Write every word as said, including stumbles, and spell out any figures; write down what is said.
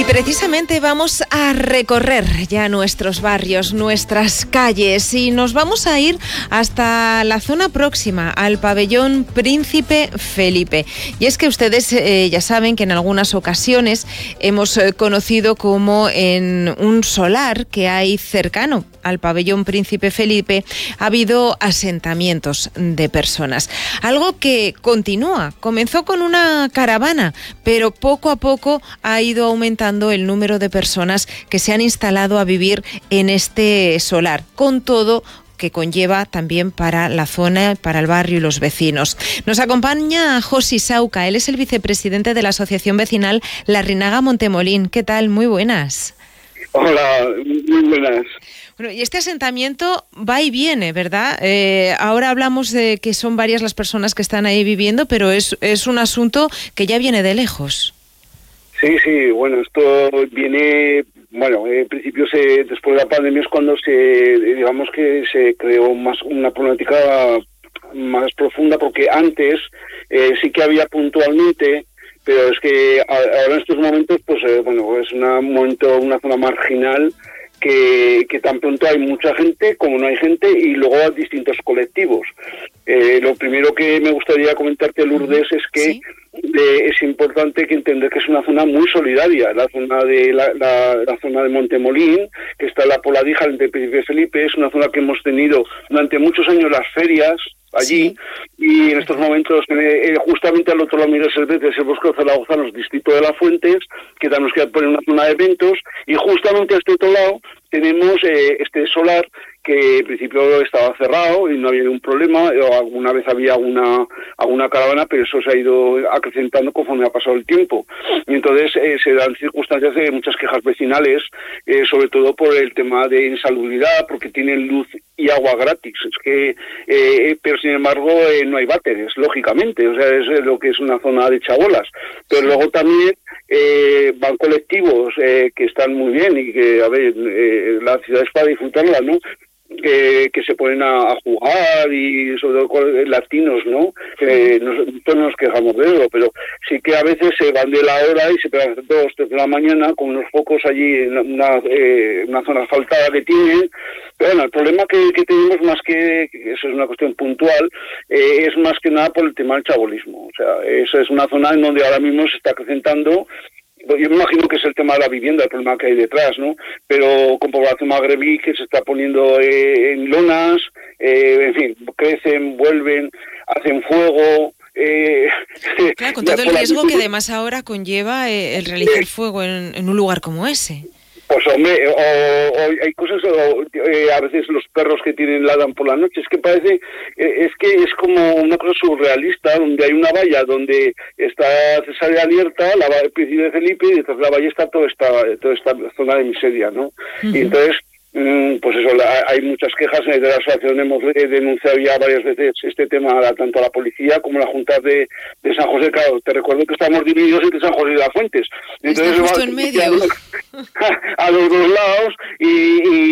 precisamente vamos a recorrer ya nuestros barrios, nuestras calles, y nos vamos a ir hasta la zona próxima al pabellón Príncipe Felipe. Y es que ustedes eh, ya saben que en algunas ocasiones hemos eh, conocido como en un solar que hay cercano al pabellón Príncipe Felipe ha habido asentamientos de personas. Algo que continúa. Comenzó con una caravana, pero poco a poco ha ido aumentando el número de personas que se han instalado a vivir en este solar, con todo que conlleva también para la zona, para el barrio y los vecinos. Nos acompaña Josi Sauca, él es el vicepresidente de la Asociación Vecinal Larrinaga Montemolín. ¿Qué tal? Muy buenas. Hola, muy buenas. Bueno, y este asentamiento va y viene, ¿verdad? Eh, ahora hablamos de que son varias las personas que están ahí viviendo, pero es, es un asunto que ya viene de lejos. Sí, sí, bueno, esto viene, bueno, en principio se, después de la pandemia es cuando se, digamos que se creó más una problemática más profunda, porque antes eh, sí que había puntualmente, pero es que ahora en estos momentos, pues eh, bueno, es una, un momento, una zona marginal, que, que tan pronto hay mucha gente como no hay gente, y luego hay distintos colectivos. Eh, lo primero que me gustaría comentarte, Lourdes, es que ¿sí? de, es importante que entender que es una zona muy solidaria. La zona de la, la, la zona de Montemolín, que está en la Poladija del Príncipe Felipe, es una zona que hemos tenido durante muchos años las ferias allí, sí. Y en estos momentos eh, justamente al otro lado Miguel Servet es el Bosque de Zaragoza, los distritos de las Fuentes, que también nos queda poner una zona de eventos, y justamente a este otro lado tenemos eh, este solar que en principio estaba cerrado y no había ningún problema, o alguna vez había alguna, alguna caravana, pero eso se ha ido acrecentando conforme ha pasado el tiempo. Y entonces eh, se dan circunstancias de muchas quejas vecinales, eh, sobre todo por el tema de insalubridad, porque tienen luz y agua gratis. Es que, eh, pero sin embargo eh, no hay váteres, lógicamente, o sea, es lo que es una zona de chabolas. Pero luego también eh, van colectivos eh, que están muy bien y que, a ver, eh, la ciudad es para disfrutarla, ¿no? Que, que se ponen a, a jugar, y sobre todo latinos, ¿no? Que nosotros no nos quejamos de eso, pero sí que a veces se van de la hora y se pegan dos, tres de la mañana con unos focos allí en una, eh, una zona asfaltada que tienen. Pero bueno, el problema que, que tenemos, más que, que eso es una cuestión puntual, eh, es más que nada por el tema del chabolismo. O sea, esa es una zona en donde ahora mismo se está acrecentando. Yo me imagino que es el tema de la vivienda, el problema que hay detrás, ¿no? Pero con población magrebí que se está poniendo eh, en lonas, eh, en fin, crecen, vuelven, hacen fuego. Eh, claro, con todo el riesgo que además ahora conlleva eh, el realizar fuego en, en un lugar como ese. Pues hombre, o, o hay cosas, o, eh, a veces los perros que tienen ladran por la noche, es que parece, eh, es que es como una cosa surrealista, donde hay una valla donde está Cesárea abierta, la valla del Príncipe Felipe, y detrás de la valla está toda esta, toda esta zona de miseria, ¿no? Uh-huh. Y entonces, pues eso, la, hay muchas quejas de la asociación. Hemos denunciado ya varias veces este tema tanto a la policía como a la Junta de, de San José. Claro, te recuerdo que estamos divididos entre San José y Las Fuentes. Entonces, está justo en medio. A, a los dos lados, y, y